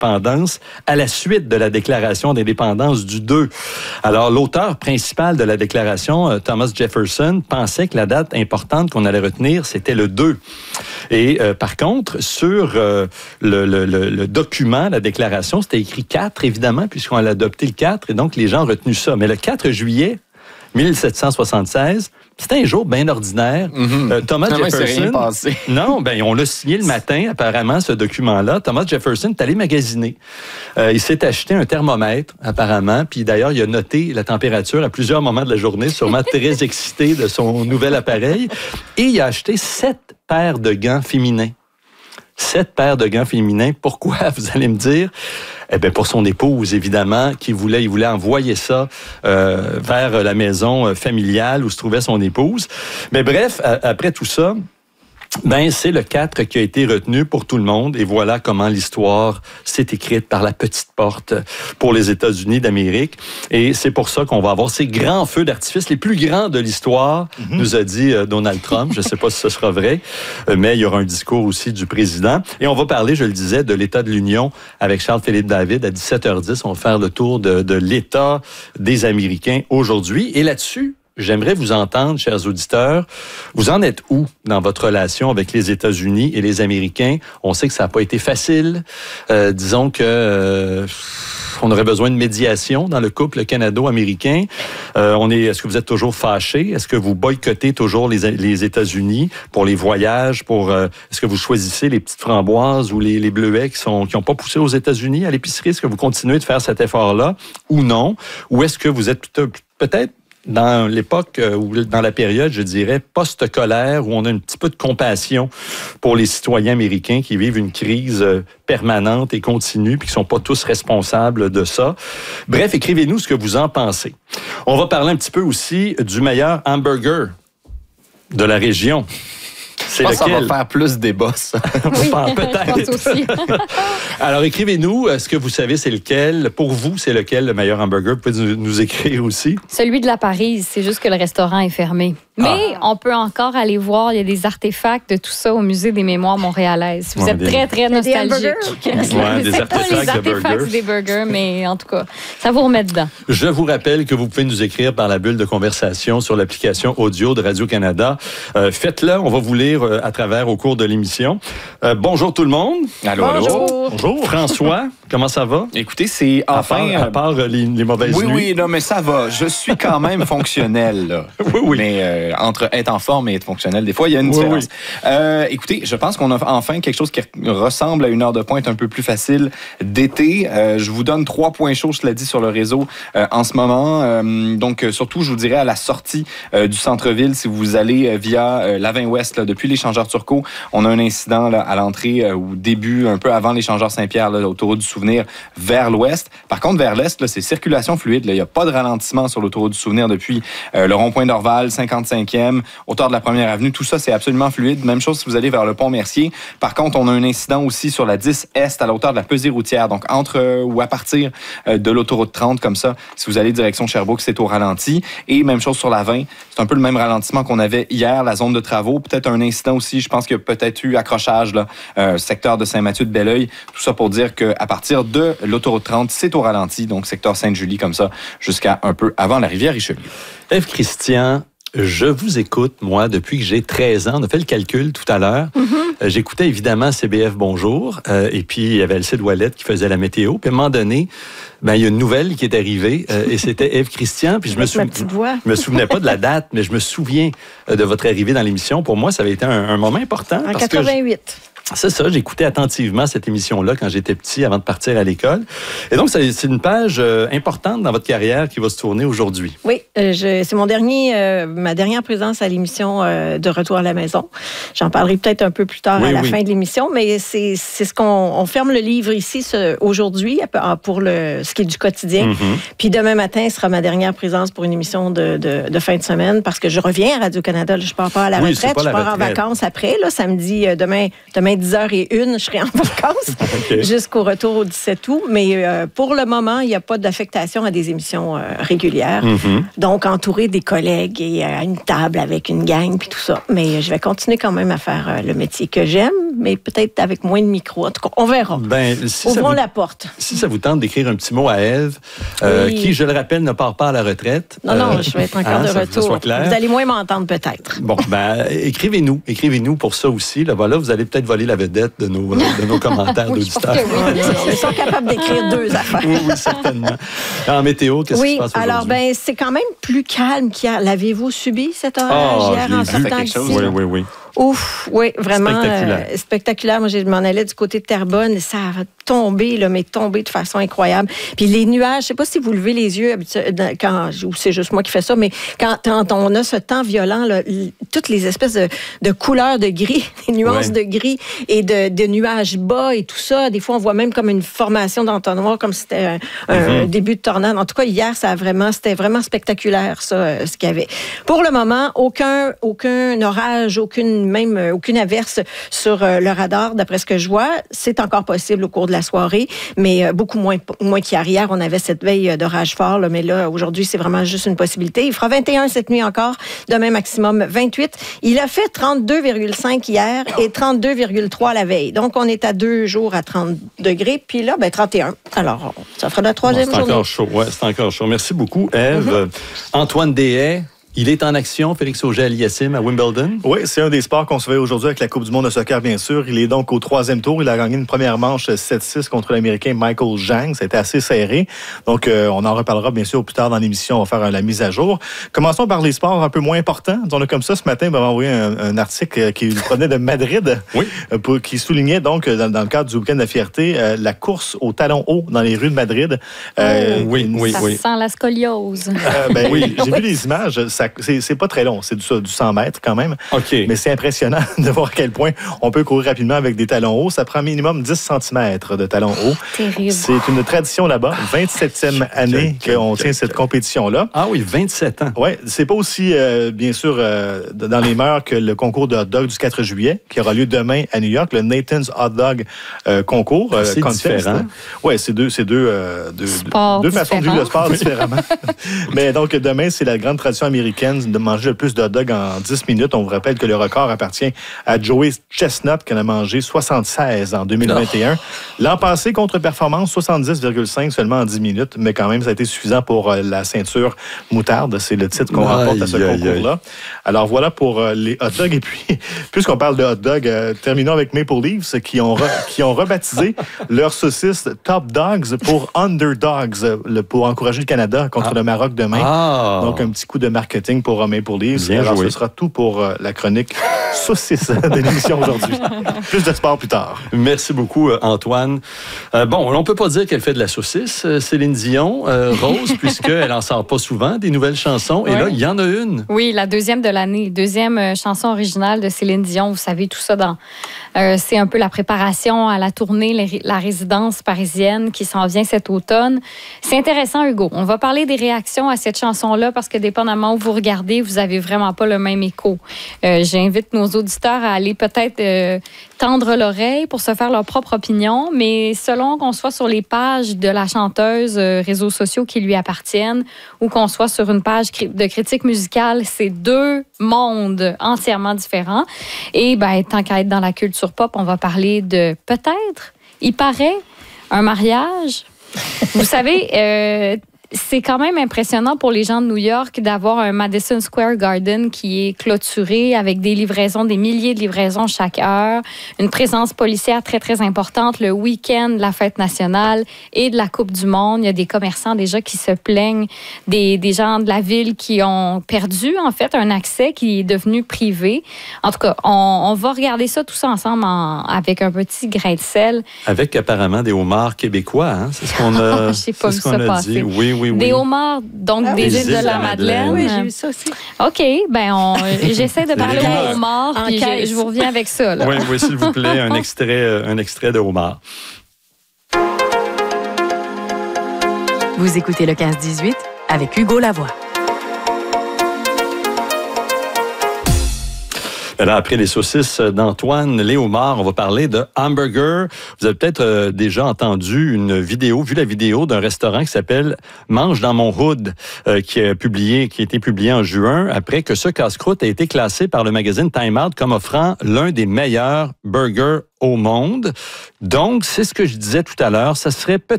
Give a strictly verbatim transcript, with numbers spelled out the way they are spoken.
l'indépendance à la suite de la déclaration d'indépendance du deux. Alors, l'auteur principal de la déclaration, Thomas Jefferson, pensait que la date importante qu'on allait retenir, c'était le deux. Et euh, par contre, sur euh, le, le, le, le document, la déclaration, c'était écrit quatre, évidemment, puisqu'on a adopté le quatre, et donc les gens ont retenu ça. Mais le quatre juillet mille sept cent soixante-seize, c'était un jour bien ordinaire. Mm-hmm. Euh, Thomas non, Jefferson... rien passé. Non, ben on l'a signé le matin, apparemment, ce document-là. Thomas Jefferson est allé magasiner. Euh, il s'est acheté un thermomètre, apparemment, puis d'ailleurs, il a noté la température à plusieurs moments de la journée, sûrement très excité de son nouvel appareil. Et il a acheté sept paires de gants féminins. Sept paires de gants féminins. Pourquoi, vous allez me dire? Eh bien, pour son épouse, évidemment, qui voulait, il voulait envoyer ça euh, vers la maison familiale où se trouvait son épouse. Mais bref, à, après tout ça, ben c'est le quatre qui a été retenu pour tout le monde. Et voilà comment l'histoire s'est écrite par la petite porte pour les États-Unis d'Amérique. Et c'est pour ça qu'on va avoir ces grands feux d'artifice, les plus grands de l'histoire, mm-hmm. nous a dit euh, Donald Trump. Je ne sais pas si ce sera vrai, euh, mais il y aura un discours aussi du président. Et on va parler, je le disais, de l'État de l'Union avec Charles-Philippe David à dix-sept heures dix. On va faire le tour de, de l'État des Américains aujourd'hui. Et là-dessus, j'aimerais vous entendre, chers auditeurs. Vous en êtes où dans votre relation avec les États-Unis et les Américains? On sait que ça n'a pas été facile. Euh, disons que euh, on aurait besoin de médiation dans le couple canado-américain. Euh, on est, est-ce que vous êtes toujours fâchés? Est-ce que vous boycottez toujours les, les États-Unis pour les voyages? Pour euh, est-ce que vous choisissez les petites framboises ou les, les bleuets qui sont qui n'ont pas poussé aux États-Unis à l'épicerie? Est-ce que vous continuez de faire cet effort-là ou non? Ou est-ce que vous êtes peut-être dans l'époque ou dans la période, je dirais, post-colère, où on a un petit peu de compassion pour les citoyens américains qui vivent une crise permanente et continue, puis qui ne sont pas tous responsables de ça. Bref, écrivez-nous ce que vous en pensez. On va parler un petit peu aussi du meilleur hamburger de la région. C'est je pense lequel? que ça va faire plus débat, ça. Oui, peut-être. je pense aussi. Alors, écrivez-nous, est-ce que vous savez c'est lequel? Pour vous, c'est lequel le meilleur hamburger? Vous pouvez nous écrire aussi. Celui de la Parise, c'est juste que le restaurant est fermé. Mais ah. on peut encore aller voir, il y a des artefacts de tout ça au Musée des Mémoires montréalaises. Vous ouais, êtes des... très, très nostalgique. Des ouais, des c'est artefacts, pas les artefacts de burgers. des burgers, mais en tout cas, ça vous remet dedans. Je vous rappelle que vous pouvez nous écrire par la bulle de conversation sur l'application audio de Radio-Canada. Euh, faites-le, on va vous lire euh, à travers au cours de l'émission. Euh, bonjour tout le monde. Allô, bonjour. allô. Bonjour. François, comment ça va? Écoutez, c'est enfin... À part, à part les, les mauvaises oui, nuits. Oui, oui, non, mais ça va. Je suis quand même fonctionnel, là. Oui, oui. Mais euh, entre être en forme et être fonctionnel, des fois, il y a une oui, différence. Oui. Euh, écoutez, je pense qu'on a enfin quelque chose qui ressemble à une heure de pointe un peu plus facile d'été. Euh, je vous donne trois points chauds, je l'ai dit, sur le réseau euh, en ce moment. Euh, donc, surtout, je vous dirais à la sortie euh, du centre-ville, si vous allez euh, via euh, l'A vingt Ouest, là, depuis l'échangeur Turcot, on a un incident là, à l'entrée euh, ou début, un peu avant l'échangeur Saint-Pierre, là, l'autoroute du Souvenir, vers l'ouest. Par contre, vers l'est, là, c'est circulation fluide. Il n'y a pas de ralentissement sur l'autoroute du Souvenir depuis euh, le rond-point d'Orval, cinquante-cinquième, hauteur de la Première Avenue. Tout ça, c'est absolument fluide. Même chose si vous allez vers le pont Mercier. Par contre, on a un incident aussi sur la dix Est à la hauteur de la pesée routière. Donc, entre euh, ou à partir euh, de l'autoroute trente, comme ça, si vous allez direction Sherbrooke, c'est au ralenti. Et même chose sur la vingt. C'est un peu le même ralentissement qu'on avait hier, la zone de travaux. Peut-être un incident aussi, je pense qu'il y a peut-être eu accrochage, là, euh, secteur de Saint-Mathieu-de-Belleuil. Tout ça pour dire qu'à partir de l'autoroute trente, c'est au ralenti. Donc, secteur Sainte-Julie, comme ça, jusqu'à un peu avant la rivière Richelieu. Ève Christian, je vous écoute, moi, depuis que j'ai treize ans. On a fait le calcul tout à l'heure. Mm-hmm. Euh, j'écoutais évidemment C B F Bonjour. Euh, et puis, il y avait Alcide Ouellette qui faisait la météo. Puis, à un moment donné, ben, il y a une nouvelle qui est arrivée. Euh, et c'était Ève Christian. Puis, je me, sou... je me souvenais pas de la date, mais je me souviens de votre arrivée dans l'émission. Pour moi, ça avait été un, un moment important. En parce quatre-vingt-huit. Que je... C'est ça, j'écoutais attentivement cette émission-là quand j'étais petit, avant de partir à l'école. Et donc, c'est une page euh, importante dans votre carrière qui va se tourner aujourd'hui. Oui, euh, je, c'est mon dernier, euh, ma dernière présence à l'émission euh, de Retour à la maison. J'en parlerai peut-être un peu plus tard oui, à la oui. fin de l'émission, mais c'est, c'est ce qu'on on ferme le livre ici ce, aujourd'hui pour le, ce qui est du quotidien. Mm-hmm. Puis demain matin, ce sera ma dernière présence pour une émission de, de, de fin de semaine parce que je reviens à Radio-Canada. Je ne pars pas à la oui, retraite, pas je la pars retraite. en vacances après, là, samedi, euh, demain, demain dix heures et une, je serai en vacances okay. jusqu'au retour au dix-sept août. Mais euh, pour le moment, il n'y a pas d'affectation à des émissions euh, régulières. Mm-hmm. Donc, entouré des collègues et à une table avec une gang puis tout ça. Mais je vais continuer quand même à faire euh, le métier que j'aime, mais peut-être avec moins de micros. En tout cas, on verra. Ben, si Ouvrons vous, la porte. Si ça vous tente d'écrire un petit mot à Ève, euh, oui. qui, je le rappelle, ne part pas à la retraite. Non, non, euh, je vais être encore hein, de ça, retour. Ça vous allez moins m'entendre peut-être. Bon, ben, écrivez-nous. Écrivez-nous pour ça aussi. Là, voilà, vous allez peut-être voler la vedette de nos, de nos commentaires oui, d'auditeurs. Oui, ils sont capables d'écrire deux affaires. Oui, oui, certainement. En météo, qu'est-ce oui, qui se passe aujourd'hui? Alors, ben, c'est quand même plus calme qu'hier. L'avez-vous subi, cet orage oh, hier en sortant d'ici? Oui, oui, oui. Ouf, oui, vraiment spectaculaire. Euh, spectaculaire. Moi, je m'en allais du côté de Terrebonne. Ça a tombé, là, mais tombé de façon incroyable. Puis les nuages, je ne sais pas si vous levez les yeux, quand, ou c'est juste moi qui fais ça, mais quand, quand on a ce temps violent, là, toutes les espèces de, de couleurs de gris, des nuances ouais. de gris et de, de nuages bas et tout ça. Des fois, on voit même comme une formation d'entonnoir, comme si c'était un, mm-hmm. un début de tornade. En tout cas, hier, ça a vraiment, c'était vraiment spectaculaire, ça, ce qu'il y avait. Pour le moment, aucun, aucun orage, aucune même euh, aucune averse sur euh, le radar, d'après ce que je vois. C'est encore possible au cours de la soirée, mais euh, beaucoup moins, moins qu'hier. Hier, on avait cette veille d'orage fort, là, mais là, aujourd'hui, c'est vraiment juste une possibilité. Il fera vingt et un cette nuit encore, demain maximum vingt-huit. Il a fait trente-deux virgule cinq hier et trente-deux virgule trois la veille. Donc, on est à deux jours à trente degrés, puis là, ben, trente et un. Alors, ça fera la troisième bon, c'est journée. C'est encore chaud, ouais, c'est encore chaud. Merci beaucoup, Ève. Mm-hmm. Antoine Deshaies. Il est en action, Félix Auger-Aliassime, à Wimbledon. Oui, c'est un des sports qu'on surveille aujourd'hui avec la Coupe du monde de soccer, bien sûr. Il est donc au troisième tour. Il a gagné une première manche sept six contre l'Américain Michael Zhang. Ça a été assez serré. Donc, euh, on en reparlera bien sûr plus tard dans l'émission. On va faire euh, la mise à jour. Commençons par les sports un peu moins importants. On a comme ça, ce matin, on m'a envoyé un, un article qui prenait de Madrid, oui. euh, pour, qui soulignait donc, dans, dans le cadre du week-end de la fierté, euh, la course au talon haut dans les rues de Madrid. Euh, oh, oui, oui, ça oui. sent la scoliose. Euh, ben, oui, j'ai vu les images. Ça, c'est, c'est pas très long, c'est du, du cent mètres quand même. Okay. Mais c'est impressionnant de voir à quel point on peut courir rapidement avec des talons hauts. Ça prend minimum dix centimètres de talons hauts. Terrible. C'est une tradition là-bas. vingt-septième année qu'on tient cette compétition-là. Ah oui, vingt-sept ans. Oui, c'est pas aussi, euh, bien sûr, euh, dans les mœurs que le concours de hot dog du quatre juillet, qui aura lieu demain à New York, le Nathan's Hot Dog euh, concours. Euh, c'est différent. Oui, c'est deux, c'est deux, euh, deux, sport deux façons de vivre le sport différemment. Mais donc, demain, c'est la grande tradition américaine de manger le plus de hot dog en dix minutes. On vous rappelle que le record appartient à Joey Chestnut, qui en a mangé soixante-seize en deux mille vingt et un. Oh. L'an passé, contre-performance, soixante-dix virgule cinq seulement en dix minutes, mais quand même, ça a été suffisant pour euh, la ceinture moutarde. C'est le titre qu'on aïe, remporte à ce aïe, concours-là. Aïe. Alors voilà pour euh, les hot dogs. Et puis, puisqu'on parle de hot dog, euh, terminons avec Maple Leafs, qui ont, re- qui ont rebaptisé leurs saucisses Top Dogs pour Underdogs, le, pour encourager le Canada contre ah. le Maroc demain. Ah. Donc, un petit coup de marketing pour Maple Leafs. Bien Alors, joué. Ce sera tout pour euh, la chronique saucisse de l'émission aujourd'hui. Plus de sport plus tard. Merci beaucoup, Antoine. Euh, bon, on ne peut pas dire qu'elle fait de la saucisse, Céline Dion, euh, Rose, puisqu'elle n'en sort pas souvent des nouvelles chansons. Et oui. là, il y en a une. Oui, la deuxième de l'année. Deuxième euh, chanson originale de Céline Dion. Vous savez, tout ça dans... Euh, c'est un peu la préparation à la tournée, la, la résidence parisienne qui s'en vient cet automne. C'est intéressant, Hugo. On va parler des réactions à cette chanson-là parce que dépendamment où vous regardez, vous n'avez vraiment pas le même écho. Euh, j'invite nos auditeurs à aller peut-être euh, tendre l'oreille pour se faire leur propre opinion, mais selon qu'on soit sur les pages de la chanteuse, euh, réseaux sociaux qui lui appartiennent, ou qu'on soit sur une page de critique musicale, c'est deux mondes entièrement différents. Et ben, tant qu'à être dans la culture pop, on va parler de peut-être, il paraît, un mariage. Vous savez, euh, c'est quand même impressionnant pour les gens de New York d'avoir un Madison Square Garden qui est clôturé avec des livraisons, des milliers de livraisons chaque heure, une présence policière très, très importante le week-end de la fête nationale et de la Coupe du monde. Il y a des commerçants déjà qui se plaignent, des, des gens de la ville qui ont perdu, en fait, un accès qui est devenu privé. En tout cas, on, on va regarder ça tous ensemble en, avec un petit grain de sel. Avec apparemment des homards québécois, hein? C'est ce qu'on a, Je sais pas c'est ce qu'on ça a passer. dit. Oui, oui, oui. Des homards, donc ah, des îles de la Madeleine. Oui, j'ai vu ça aussi. OK, ben on, j'essaie de parler aux homards, puis je, je vous reviens avec ça. Là. Oui, oui, s'il vous plaît, un extrait, un extrait de homard. Vous écoutez le quinze dix-huit avec Hugo Lavoie. Alors, après les saucisses d'Antoine Léaumard, on va parler de hamburger. Vous avez peut-être euh, déjà entendu une vidéo, vu la vidéo d'un restaurant qui s'appelle Mange dans mon hood, euh, qui a publié, qui a été publié en juin, après que ce casse-croûte a été classé par le magazine Time Out comme offrant l'un des meilleurs burgers au monde. Donc, c'est ce que je disais tout à l'heure, ça serait peut-être